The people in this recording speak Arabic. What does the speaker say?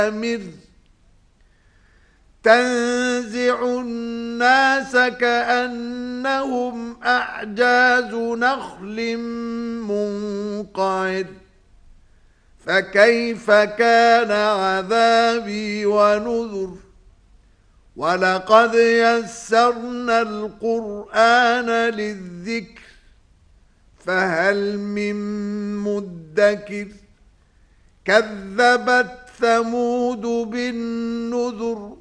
مر تنزع الناس كأنهم أعجاز نخل منقعر فكيف كان عذابي ونذر ولقد يسرنا القرآن للذكر فهل من مدكر كذبت ثمود بالنذر